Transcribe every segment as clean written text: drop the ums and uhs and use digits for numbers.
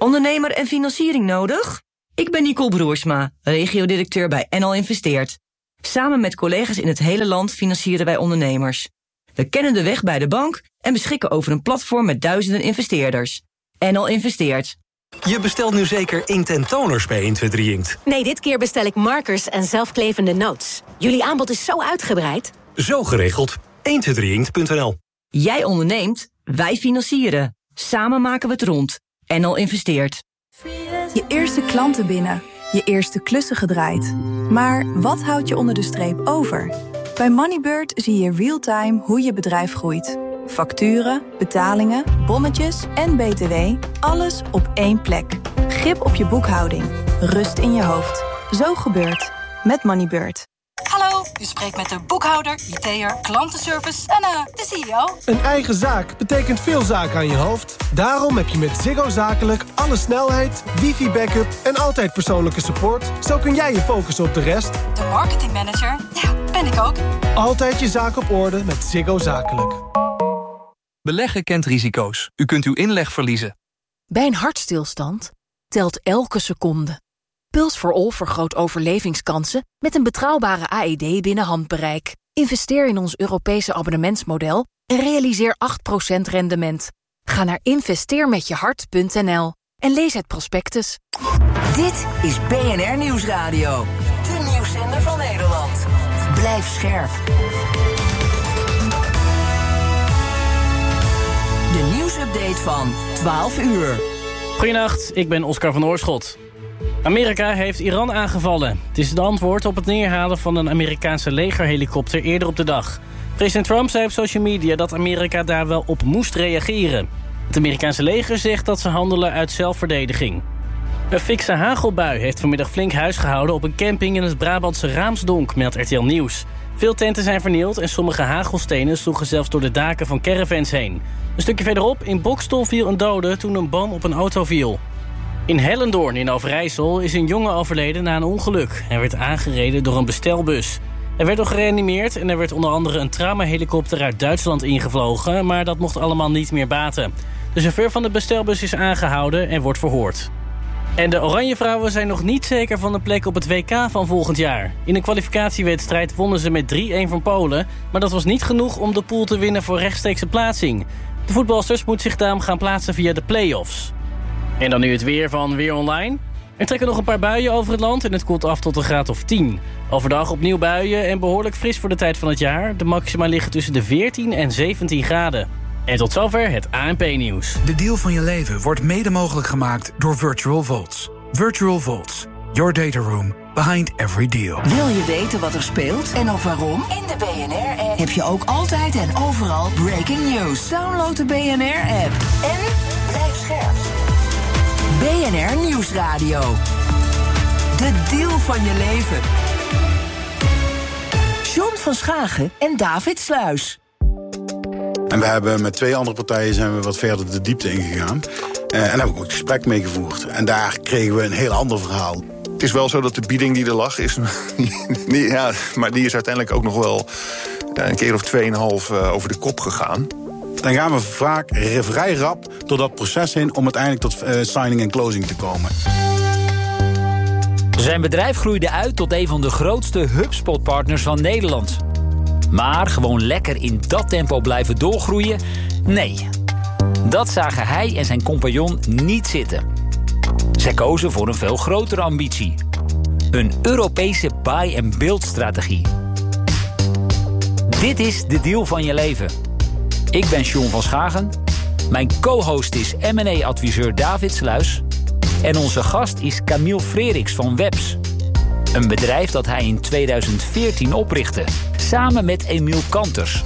Ondernemer en financiering nodig? Ik ben Nicole Broersma, regiodirecteur bij NL Investeert. Samen met collega's in het hele land financieren wij ondernemers. We kennen de weg bij de bank en beschikken over een platform met duizenden investeerders. NL Investeert. Je bestelt nu zeker inkt en toners bij 123 Inkt. Nee, dit keer bestel ik markers en zelfklevende notes. Jullie aanbod is zo uitgebreid. Zo geregeld. 123inkt.nl. Jij onderneemt, wij financieren. Samen maken we het rond. NL Investeert. Je eerste klanten binnen. Je eerste klussen gedraaid. Maar wat houdt je onder de streep over? Bij Moneybird zie je real-time hoe je bedrijf groeit. Facturen, betalingen, bonnetjes en BTW. Alles op één plek. Grip op je boekhouding. Rust in je hoofd. Zo gebeurt met Moneybird. Hallo, u spreekt met de boekhouder, IT'er, klantenservice en de CEO. Een eigen zaak betekent veel zaken aan je hoofd. Daarom heb je met Ziggo Zakelijk alle snelheid, wifi-backup en altijd persoonlijke support. Zo kun jij je focussen op de rest. De marketingmanager, ja, ben ik ook. Altijd je zaak op orde met Ziggo Zakelijk. Beleggen kent risico's. U kunt uw inleg verliezen. Bij een hartstilstand telt elke seconde. Puls for All vergroot overlevingskansen met een betrouwbare AED binnen handbereik. Investeer in ons Europese abonnementsmodel en realiseer 8% rendement. Ga naar investeermetjehart.nl en lees het prospectus. Dit is BNR Nieuwsradio. De nieuwszender van Nederland. Blijf scherp. De nieuwsupdate van 12 uur. Goedenacht, ik ben Oscar van Oorschot. Amerika heeft Iran aangevallen. Het is het antwoord op het neerhalen van een Amerikaanse legerhelikopter eerder op de dag. President Trump zei op social media dat Amerika daar wel op moest reageren. Het Amerikaanse leger zegt dat ze handelen uit zelfverdediging. Een fikse hagelbui heeft vanmiddag flink huisgehouden op een camping in het Brabantse Raamsdonk, meldt RTL Nieuws. Veel tenten zijn vernield en sommige hagelstenen sloegen zelfs door de daken van caravans heen. Een stukje verderop, in Boxtel, viel een dode toen een boom op een auto viel. In Hellendoorn in Overijssel is een jongen overleden na een ongeluk. Hij werd aangereden door een bestelbus. Hij werd nog gereanimeerd en er werd onder andere een traumahelikopter uit Duitsland ingevlogen, maar dat mocht allemaal niet meer baten. De chauffeur van de bestelbus is aangehouden en wordt verhoord. En de Oranjevrouwen zijn nog niet zeker van de plek op het WK van volgend jaar. In een kwalificatiewedstrijd wonnen ze met 3-1 van Polen, maar dat was niet genoeg om de pool te winnen voor rechtstreekse plaatsing. De voetbalsters moeten zich daarom gaan plaatsen via de play-offs. En dan nu het weer van Weer Online. Er trekken nog een paar buien over het land en het koelt af tot een graad of 10. Overdag opnieuw buien en behoorlijk fris voor de tijd van het jaar. De maxima liggen tussen de 14 en 17 graden. En tot zover het ANP-nieuws. De deal van je leven wordt mede mogelijk gemaakt door Virtual Vaults. Virtual Vaults, your data room behind every deal. Wil je weten wat er speelt en ook waarom? In de BNR-app heb je ook altijd en overal breaking news. Download de BNR-app en blijf scherp. BNR Nieuwsradio. De deal van je leven. John van Schagen en David Sluis. En we hebben met 2 andere partijen zijn we wat verder de diepte ingegaan. En daar heb ik ook een gesprek mee gevoerd. En daar kregen we een heel ander verhaal. Het is wel zo dat de bieding die er lag is... ja, maar die is uiteindelijk ook nog wel een keer of 2,5 over de kop gegaan. Dan gaan we vaak vrij rap door dat proces heen om uiteindelijk tot signing en closing te komen. Zijn bedrijf groeide uit tot een van de grootste HubSpot-partners van Nederland. Maar gewoon lekker in dat tempo blijven doorgroeien? Nee. Dat zagen hij en zijn compagnon niet zitten. Zij kozen voor een veel grotere ambitie. Een Europese buy-and-build-strategie. Dit is de deal van je leven. Ik ben John van Schagen. Mijn co-host is M&A-adviseur David Sluis. En onze gast is Camille Freriks van Webs. Een bedrijf dat hij in 2014 oprichtte. Samen met Emiel Kanters.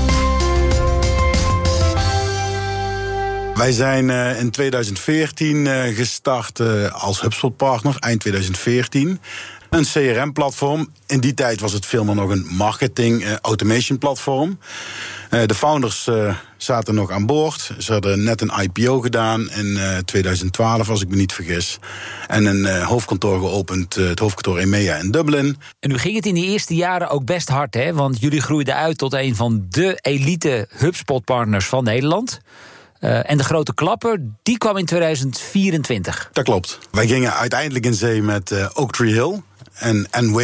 Wij zijn in 2014 gestart als HubSpot-partner, eind 2014. Een CRM-platform. In die tijd was het veel meer nog een marketing-automation-platform. De founders zaten nog aan boord. Ze hadden net een IPO gedaan in 2012, als ik me niet vergis. En een hoofdkantoor geopend, het hoofdkantoor EMEA in Dublin. En nu ging het in die eerste jaren ook best hard, hè? Want jullie groeiden uit tot een van de elite HubSpot-partners van Nederland. En de grote klapper, die kwam in 2024. Dat klopt. Wij gingen uiteindelijk in zee met Oaktree Hill en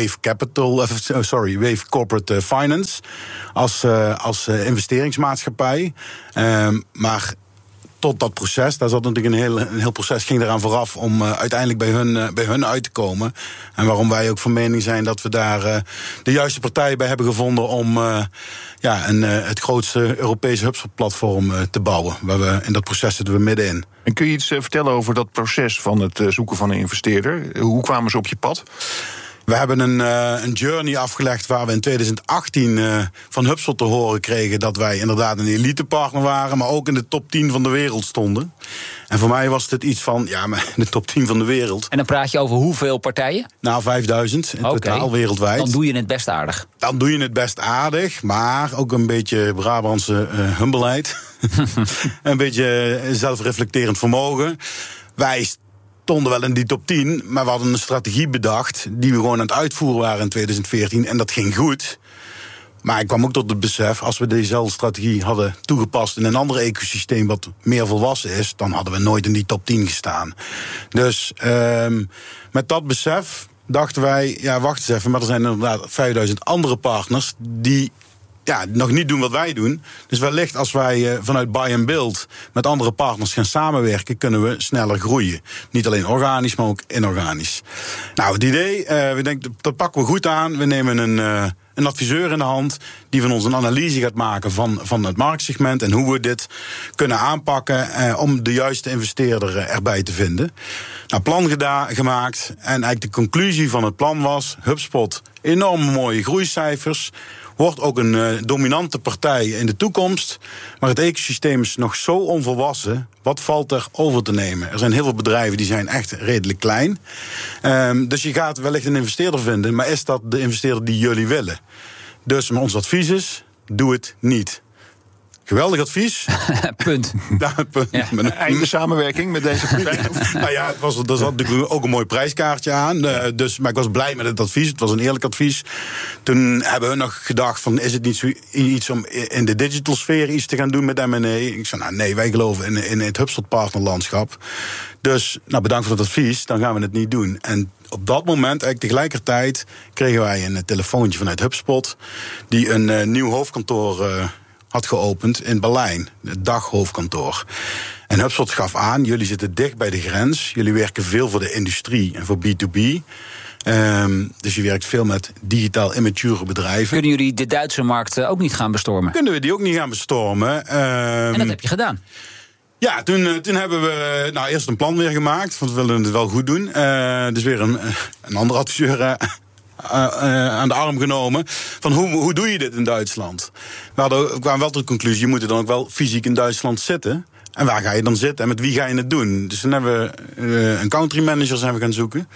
Wave Corporate Finance als investeringsmaatschappij. Maar tot dat proces, daar zat natuurlijk een heel proces, ging eraan vooraf om uiteindelijk bij hun uit te komen. En waarom wij ook van mening zijn dat we daar de juiste partij bij hebben gevonden om het grootste Europese HubSpot-platform te bouwen. In dat proces zitten we middenin. En kun je iets vertellen over dat proces van het zoeken van een investeerder? Hoe kwamen ze op je pad? We hebben een journey afgelegd waar we in 2018 van HubSpot te horen kregen dat wij inderdaad een elitepartner waren, maar ook in de top 10 van de wereld stonden. En voor mij was dit iets van, maar de top 10 van de wereld. En dan praat je over hoeveel partijen? Nou, 5000 in totaal wereldwijd. Dan doe je het best aardig. Dan doe je het best aardig, maar ook een beetje Brabantse humbleheid. Een beetje zelfreflecterend vermogen. Wij stonden wel in die top 10, maar we hadden een strategie bedacht die we gewoon aan het uitvoeren waren in 2014 en dat ging goed. Maar ik kwam ook tot het besef, als we dezelfde strategie hadden toegepast in een ander ecosysteem wat meer volwassen is, dan hadden we nooit in die top 10 gestaan. Dus met dat besef dachten wij, wacht eens even, maar er zijn inderdaad 5000 andere partners die nog niet doen wat wij doen. Dus wellicht als wij vanuit buy and build met andere partners gaan samenwerken, kunnen we sneller groeien. Niet alleen organisch, maar ook inorganisch. Nou, het idee, we denken, dat pakken we goed aan. We nemen een adviseur in de hand die van ons een analyse gaat maken van het marktsegment en hoe we dit kunnen aanpakken om de juiste investeerder erbij te vinden. Nou, plan gemaakt en eigenlijk de conclusie van het plan was, HubSpot, enorme mooie groeicijfers, wordt ook een dominante partij in de toekomst. Maar het ecosysteem is nog zo onvolwassen. Wat valt er over te nemen? Er zijn heel veel bedrijven die zijn echt redelijk klein. Dus je gaat wellicht een investeerder vinden. Maar is dat de investeerder die jullie willen? Dus ons advies is, doe het niet. Geweldig advies. Punt. Punt. Ja. Einde samenwerking met deze partij? Nou ja, er zat natuurlijk ook een mooi prijskaartje aan. Maar ik was blij met het advies. Het was een eerlijk advies. Toen hebben we nog gedacht van, is het niet iets om in de digital sfeer iets te gaan doen met M&A? Ik zei, nee, wij geloven in het HubSpot partnerlandschap. Dus, bedankt voor het advies. Dan gaan we het niet doen. En op dat moment, eigenlijk tegelijkertijd, kregen wij een telefoontje vanuit HubSpot die een nieuw hoofdkantoor had geopend in Berlijn, het daghoofdkantoor. En HubSpot gaf aan, jullie zitten dicht bij de grens, jullie werken veel voor de industrie en voor B2B. Dus je werkt veel met digitaal immature bedrijven. Kunnen jullie de Duitse markt ook niet gaan bestormen? Kunnen we die ook niet gaan bestormen. En dat heb je gedaan? Ja, toen hebben we eerst een plan weer gemaakt, want we willen het wel goed doen. Dus weer een andere adviseur aan de arm genomen. Van hoe doe je dit in Duitsland? We kwamen wel tot de conclusie, je moet er dan ook wel fysiek in Duitsland zitten. En waar ga je dan zitten en met wie ga je het doen? Dus toen hebben we een country manager zijn we gaan zoeken.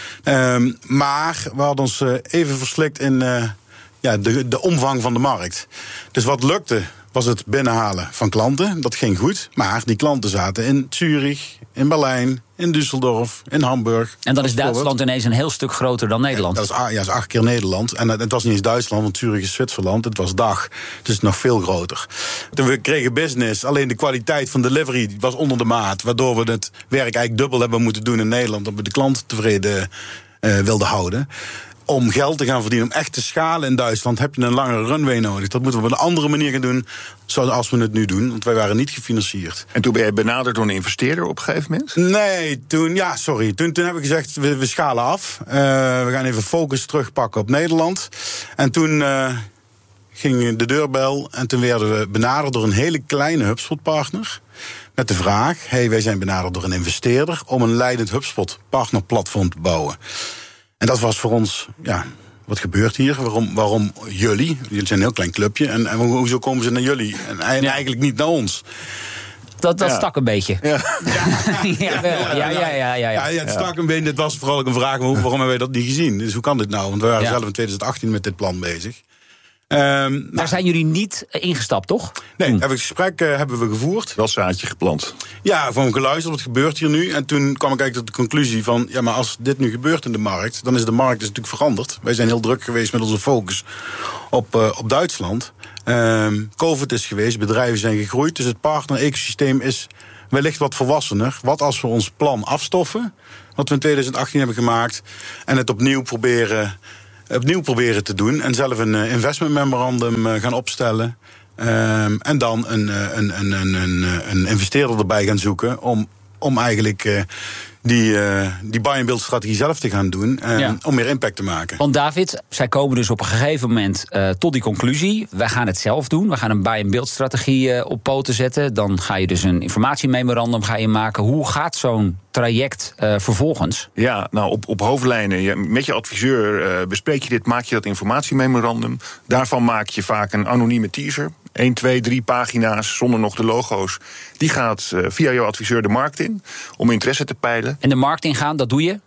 Maar we hadden ons even verslikt in de omvang van de markt. Dus wat lukte was het binnenhalen van klanten. Dat ging goed. Maar die klanten zaten in Zurich, in Berlijn, in Düsseldorf, in Hamburg. En dan is Duitsland ineens een heel stuk groter dan Nederland. Dat is 8 keer Nederland. En het was niet eens Duitsland, want Zurich is Zwitserland. Het was DACH. Dus het is nog veel groter. Toen we kregen business, alleen de kwaliteit van delivery was onder de maat. Waardoor we het werk eigenlijk dubbel hebben moeten doen in Nederland. Dat we de klant tevreden wilden houden. Om geld te gaan verdienen, om echt te schalen in Duitsland, heb je een langere runway nodig. Dat moeten we op een andere manier gaan doen, zoals we het nu doen. Want wij waren niet gefinancierd. En toen ben je benaderd door een investeerder op een gegeven moment? Nee, toen hebben we gezegd, we schalen af. We gaan even focus terugpakken op Nederland. En toen ging de deurbel en toen werden we benaderd door een hele kleine HubSpot-partner. Met de vraag, wij zijn benaderd door een investeerder om een leidend HubSpot-partnerplatform te bouwen. En dat was voor ons, wat gebeurt hier? Waarom jullie? Jullie zijn een heel klein clubje. En hoezo komen ze naar jullie? En eigenlijk niet naar ons. Dat stak een beetje. Ja, Ja. Het stak een beetje. Het was vooral ook een vraag, waarom hebben wij dat niet gezien? Dus hoe kan dit nou? Want we waren zelf in 2018 met dit plan bezig. Daar zijn jullie niet ingestapt, toch? Nee, het gesprek hebben we gevoerd. Wel zaadje geplant. Ja, gewoon geluisterd, wat gebeurt hier nu? En toen kwam ik eigenlijk tot de conclusie van, maar als dit nu gebeurt in de markt, dan is de markt natuurlijk veranderd. Wij zijn heel druk geweest met onze focus op Duitsland. COVID is geweest, bedrijven zijn gegroeid. Dus het partner-ecosysteem is wellicht wat volwassener. Wat als we ons plan afstoffen, wat we in 2018 hebben gemaakt, en het opnieuw proberen te doen. En zelf een investment memorandum gaan opstellen. En dan een investeerder erbij gaan zoeken om eigenlijk die buy-and-build strategie zelf te gaan doen. Om meer impact te maken. Want David, zij komen dus op een gegeven moment tot die conclusie. Wij gaan het zelf doen. We gaan een buy-and-build strategie op poten zetten. Dan ga je dus een informatiememorandum maken. Hoe gaat zo'n traject vervolgens? Ja, nou op hoofdlijnen. Met je adviseur bespreek je dit, maak je dat informatiememorandum. Daarvan maak je vaak een anonieme teaser. 1, 2, 3 pagina's zonder nog de logo's. Die gaat via jouw adviseur de markt in om interesse te peilen. En de markt ingaan, dat doe je?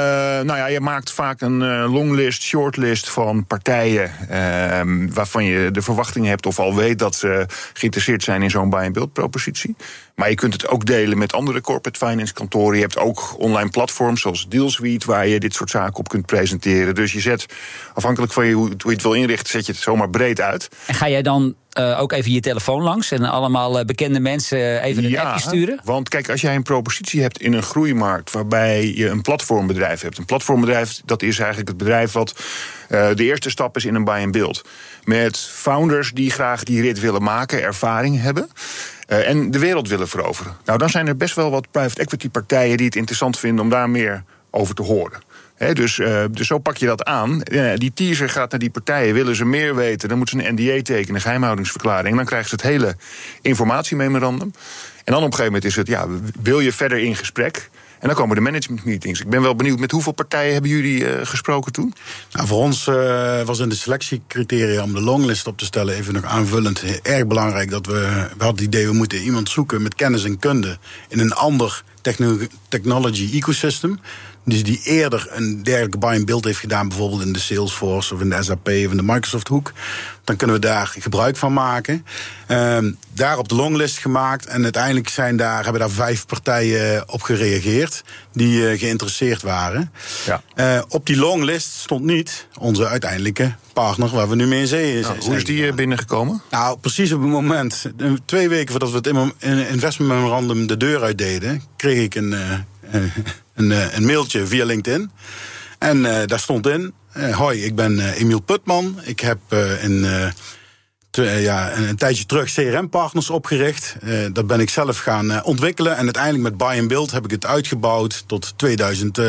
Je maakt vaak een longlist, shortlist van partijen waarvan je de verwachting hebt of al weet dat ze geïnteresseerd zijn in zo'n buy-and-build propositie. Maar je kunt het ook delen met andere corporate finance kantoren. Je hebt ook online platforms zoals DealSuite waar je dit soort zaken op kunt presenteren. Dus je zet, afhankelijk van hoe je het wil inrichten, zet je het zomaar breed uit. En ga jij dan ook even je telefoon langs en allemaal bekende mensen even een appje sturen? Want kijk, als jij een propositie hebt in een groeimarkt waarbij je een platformbedrijf hebt. Een platformbedrijf, dat is eigenlijk het bedrijf wat de eerste stap is in een buy-and-build. Met founders die graag die rit willen maken, ervaring hebben. En de wereld willen veroveren. Nou, dan zijn er best wel wat private equity partijen die het interessant vinden om daar meer over te horen. Dus zo pak je dat aan. Die teaser gaat naar die partijen. Willen ze meer weten, dan moeten ze een NDA tekenen, een geheimhoudingsverklaring. En dan krijgen ze het hele informatiememorandum. En dan op een gegeven moment is het, wil je verder in gesprek? En dan komen de management meetings. Ik ben wel benieuwd, met hoeveel partijen hebben jullie gesproken toen? Nou, voor ons was in de selectiecriteria om de longlist op te stellen, even nog aanvullend, erg belangrijk dat we hadden het idee, we moeten iemand zoeken met kennis en kunde in een ander technology ecosystem. Dus die eerder een dergelijke buy-and-build heeft gedaan, bijvoorbeeld in de Salesforce of in de SAP of in de Microsoft hoek. Dan kunnen we daar gebruik van maken. Daar op de longlist gemaakt. En uiteindelijk hebben daar 5 partijen op gereageerd die geïnteresseerd waren. Ja. Op die longlist stond niet onze uiteindelijke partner waar we nu mee in zee zijn. Hoe is die binnengekomen? Nou, precies op het moment, 2 weken voordat we het investment memorandum de deur uit deden, kreeg ik een mailtje via LinkedIn. En daar stond in: hoi, ik ben Emiel Putman. Ik heb een tijdje terug CRM-partners opgericht. Dat ben ik zelf gaan ontwikkelen. En uiteindelijk met buy-and-build heb ik het uitgebouwd tot 2000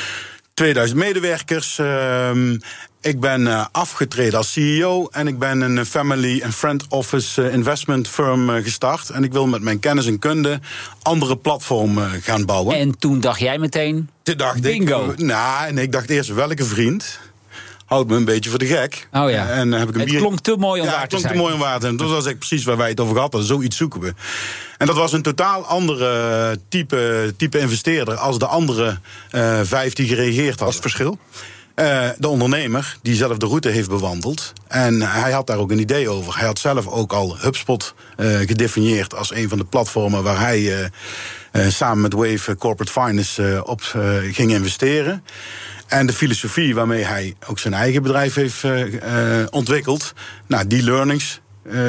medewerkers. Ik ben afgetreden als CEO en ik ben een family and friend office investment firm gestart. En ik wil met mijn kennis en kunde andere platformen gaan bouwen. En toen dacht jij meteen, bingo. Ik dacht eerst, welke vriend houdt me een beetje voor de gek. Oh ja, en heb ik het klonk te mooi om waar te zijn. Het klonk te mooi om waar te zijn. Dat was eigenlijk precies waar wij het over gehad hadden. Zoiets zoeken we. En dat was een totaal andere type investeerder als de andere 5 die gereageerd hadden. Wat is het verschil? De ondernemer die zelf de route heeft bewandeld. En hij had daar ook een idee over. Hij had zelf ook al HubSpot gedefinieerd als een van de platformen waar hij samen met Wave Corporate Finance op ging investeren. En de filosofie waarmee hij ook zijn eigen bedrijf heeft ontwikkeld. Nou, die learnings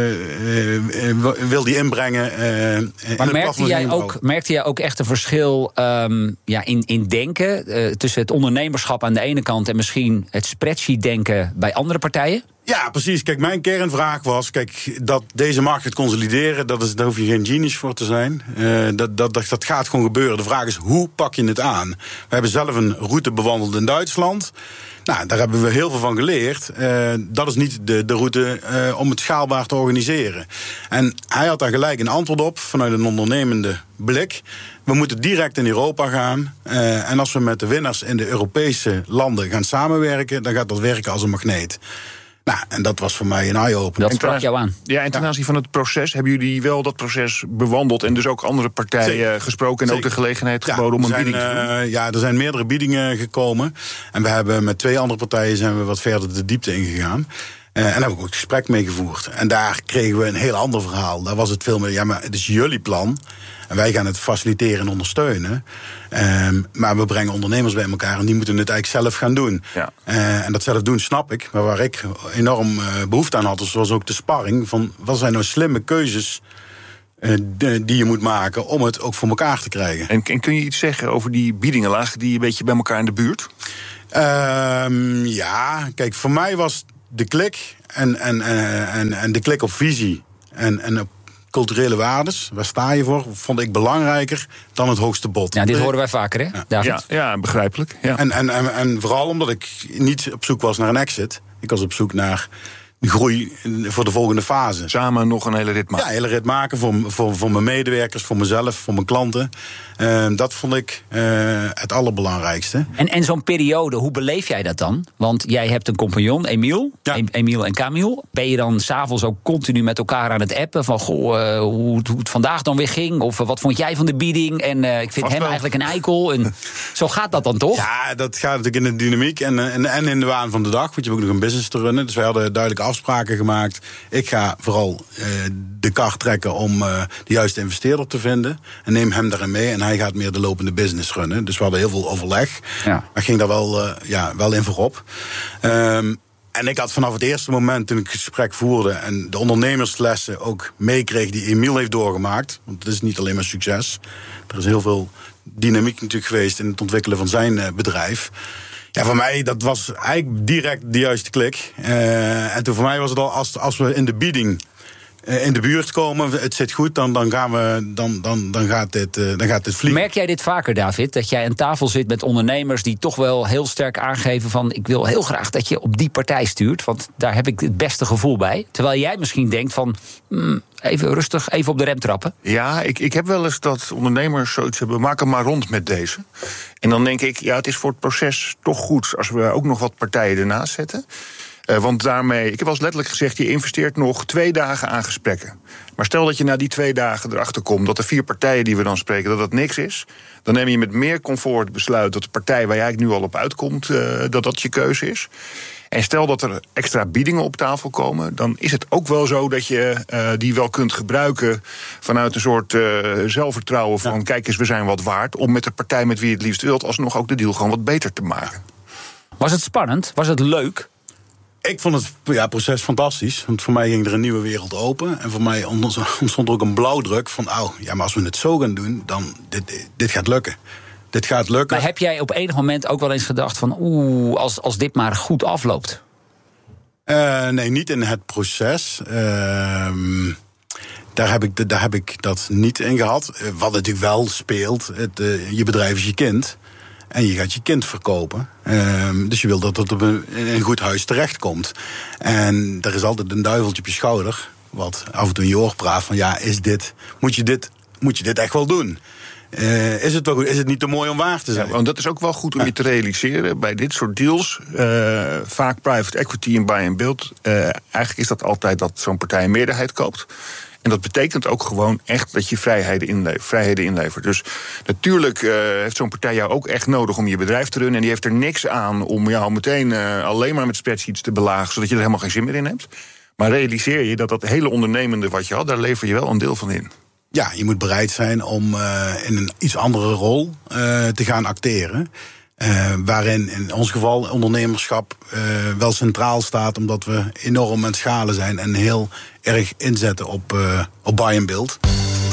wil die inbrengen. Maar merkte jij ook echt een verschil in denken tussen het ondernemerschap aan de ene kant en misschien het spreadsheet-denken bij andere partijen? Ja, precies. Kijk, mijn kernvraag was, dat deze markt gaat consolideren, daar hoef je geen genius voor te zijn. Dat gaat gewoon gebeuren. De vraag is, hoe pak je het aan? We hebben zelf een route bewandeld in Duitsland. Nou, daar hebben we heel veel van geleerd. Dat is niet de route om het schaalbaar te organiseren. En hij had daar gelijk een antwoord op vanuit een ondernemende blik. We moeten direct in Europa gaan. En als we met de winnaars in de Europese landen gaan samenwerken, dan gaat dat werken als een magneet. Nou, en dat was voor mij een eye-opener. Dat sprak jou aan. Ja, en ten aanzien van het proces, hebben jullie wel dat proces bewandeld en dus ook andere partijen gesproken en ook de gelegenheid geboden om een bieding te doen? Ja, er zijn meerdere biedingen gekomen. En we hebben met 2 andere partijen zijn we wat verder de diepte ingegaan. En daar hebben we ook het gesprek mee gevoerd. En daar kregen we een heel ander verhaal. Daar was het veel meer, maar het is jullie plan. En wij gaan het faciliteren en ondersteunen. Maar we brengen ondernemers bij elkaar en die moeten het eigenlijk zelf gaan doen. Ja. En dat zelf doen snap ik. Maar waar ik enorm behoefte aan had, was ook de sparring van wat zijn nou slimme keuzes die je moet maken om het ook voor elkaar te krijgen. En kun je iets zeggen over die biedingen? Lagen die een beetje bij elkaar in de buurt? Ja, kijk, voor mij was de klik en de klik op visie en op culturele waardes, waar sta je voor, vond ik belangrijker dan het hoogste bod. Ja, dit horen wij vaker, hè, David? Ja, begrijpelijk. Ja. En vooral omdat ik niet op zoek was naar een exit. Ik was op zoek naar groei voor de volgende fase. Samen nog een hele rit maken. Ja, een hele rit maken voor mijn medewerkers, voor mezelf, voor mijn klanten. Dat vond ik het allerbelangrijkste. En zo'n periode, hoe beleef jij dat dan? Want jij hebt een compagnon, Emiel. Ja. Emiel en Camille. Ben je dan s'avonds ook continu met elkaar aan het appen? Van hoe het vandaag dan weer ging? Of wat vond jij van de bieding? En ik vind hem eigenlijk een eikel. En zo gaat dat dan toch? Ja, dat gaat natuurlijk in de dynamiek en in de waan van de dag. Want je hebt ook nog een business te runnen. Dus wij hadden duidelijke afspraken gemaakt. Ik ga vooral de kar trekken om de juiste investeerder te vinden. En neem hem daarin mee. En hij gaat meer de lopende business runnen. Dus we hadden heel veel overleg. Ja. Maar ging daar wel in voorop. En ik had vanaf het eerste moment toen ik het gesprek voerde en de ondernemerslessen ook meekreeg die Emiel heeft doorgemaakt. Want het is niet alleen maar succes. Er is heel veel dynamiek natuurlijk geweest in het ontwikkelen van zijn bedrijf. Ja, voor mij, dat was eigenlijk direct de juiste klik. En toen voor mij was het al, als we in de bieding in de buurt komen, het zit goed, dan gaat dit vliegen. Merk jij dit vaker, David? Dat jij aan tafel zit met ondernemers die toch wel heel sterk aangeven van ik wil heel graag dat je op die partij stuurt, want daar heb ik het beste gevoel bij. Terwijl jij misschien denkt van even rustig, even op de rem trappen. Ja, ik heb wel eens dat ondernemers zoiets hebben, maak hem maar rond met deze. En dan denk ik, ja, het is voor het proces toch goed als we ook nog wat partijen ernaast zetten. Want daarmee, ik heb wel eens letterlijk gezegd, je investeert nog 2 dagen aan gesprekken. Maar stel dat je na die 2 dagen erachter komt dat de 4 partijen die we dan spreken, dat dat niks is. Dan neem je met meer comfort het besluit dat de partij waar jij nu al op uitkomt, dat je keuze is. En stel dat er extra biedingen op tafel komen, dan is het ook wel zo dat je die wel kunt gebruiken vanuit een soort zelfvertrouwen van kijk eens, we zijn wat waard, om met de partij met wie je het liefst wilt alsnog ook de deal gewoon wat beter te maken. Was het spannend? Was het leuk? Ik vond het proces fantastisch. Want voor mij ging er een nieuwe wereld open. En voor mij ontstond er ook een blauwdruk van maar als we het zo gaan doen, dan dit gaat lukken. Dit gaat lukken. Maar heb jij op enig moment ook wel eens gedacht van als dit maar goed afloopt? Nee, niet in het proces. Daar heb ik dat niet in gehad. Wat natuurlijk wel speelt, je bedrijf is je kind. En je gaat je kind verkopen. Dus je wil dat het op een goed huis terechtkomt. En er is altijd een duiveltje op je schouder, wat af en toe in je oor praat van moet je dit echt wel doen? Is het wel goed? Is het niet te mooi om waar te zijn? Ja, want dat is ook wel goed om je te realiseren. Bij dit soort deals, vaak private equity en buy and build, eigenlijk is dat altijd dat zo'n partij een meerderheid koopt. En dat betekent ook gewoon echt dat je vrijheden inlevert. Dus natuurlijk heeft zo'n partij jou ook echt nodig om je bedrijf te runnen. En die heeft er niks aan om jou meteen alleen maar met spreadsheets te belagen, zodat je er helemaal geen zin meer in hebt. Maar realiseer je dat hele ondernemende wat je had, daar lever je wel een deel van in. Ja, je moet bereid zijn om in een iets andere rol te gaan acteren. Waarin in ons geval ondernemerschap wel centraal staat, omdat we enorm aan het schalen zijn en heel erg inzetten op buy and build.